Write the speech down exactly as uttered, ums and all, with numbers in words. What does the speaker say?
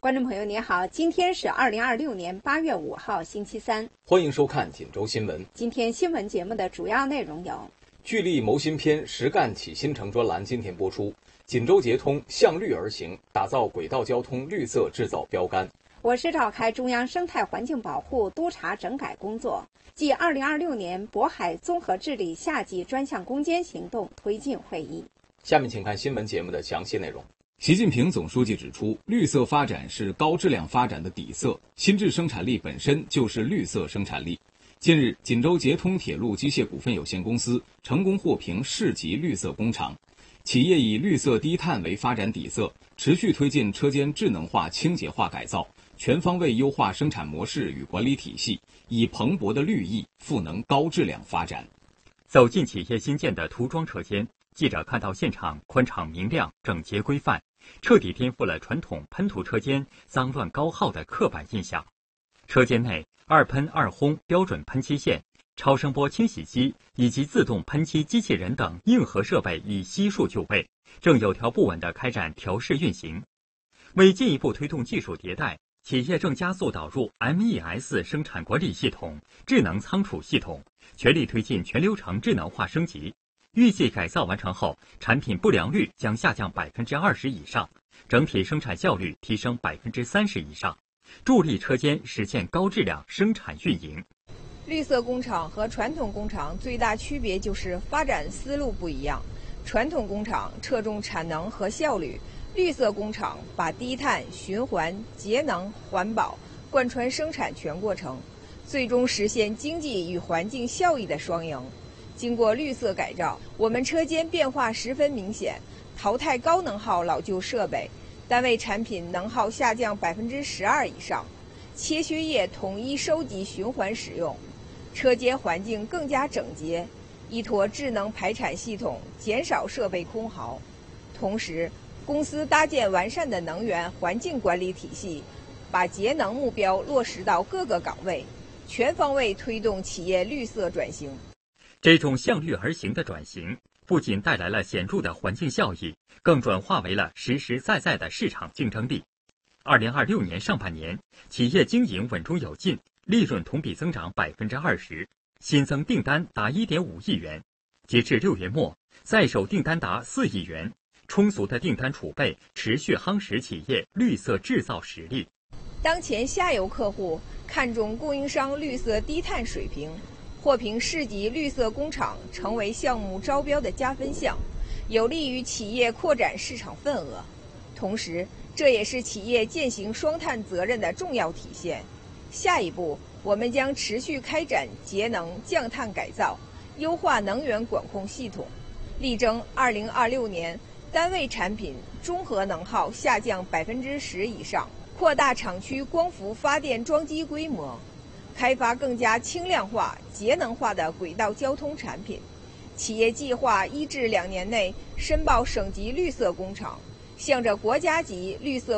观众朋友您好，今天是二零二六年八月五号星期三， 欢迎收看锦州新闻。 今天新闻节目的主要内容有： 聚力谋新篇，实干启新城专栏今天播出。锦州捷通向绿而行，打造轨道交通绿色制造标杆。 我市召开中央生态环境保护督查整改工作暨二零二六年渤海综合治理夏季专项攻坚行动推进会议。 下面请看新闻节目的详细内容。 习近平总书记指出，绿色发展是高质量发展的底色，新质生产力本身就是绿色生产力。近日，锦州捷通铁路机械股份有限公司成功获评市级绿色工厂。企业以绿色低碳为发展底色，持续推进车间智能化、清洁化改造，全方位优化生产模式与管理体系，以蓬勃的绿意赋能高质量发展。 走进企业新建的涂装车间，记者看到现场宽敞明亮、整洁规范，彻底颠覆了传统喷涂车间脏乱高耗的刻板印象。车间内二喷二烘标准喷漆线、超声波清洗机以及自动喷漆机器人等硬核设备已悉数就位，正有条不紊地开展调试运行。为进一步推动技术迭代，企业正加速导入 M E S 生产管理系统、智能仓储系统，全力推进全流程智能化升级。预计改造完成后，产品不良率将下降百分之二十以上，整体生产效率提升百分之三十以上，助力车间实现高质量生产运营。 绿色工厂和传统工厂最大区别就是发展思路不一样。传统工厂侧重产能和效率，绿色工厂把低碳、循环、节能、环保贯穿生产全过程，最终实现经济与环境效益的双赢。经过绿色改造，我们车间变化十分明显，淘汰高能耗老旧设备，单位产品能耗下降百分之十二以上，切削液统一收集循环使用，车间环境更加整洁，依托智能排产系统减少设备空耗。同时，公司搭建完善的能源环境管理体系，把节能目标落实到各个岗位，全方位推动企业绿色转型。 这种向绿而行的转型，不仅带来了显著的环境效益，更转化为了实实在在的市场竞争力。二零二六年上半年，企业经营稳中有进，利润同比增长百分之二十，新增订单达一点五亿元。截至六月末，在手订单达四亿元，充足的订单储备持续夯实企业绿色制造实力。 当前下游客户看重供应商绿色低碳水平，获评市级绿色工厂成为项目招标的加分项，有利于企业扩展市场份额。同时，这也是企业践行双碳责任的重要体现。下一步，我们将持续开展节能降碳改造，优化能源管控系统，力争二零二六年单位产品综合能耗下降百分之十以上，扩大厂区光伏发电装机规模，开发更加轻量化、节能化的轨道交通产品。企业计划一至两年内申报省级绿色工厂，向着国家级绿色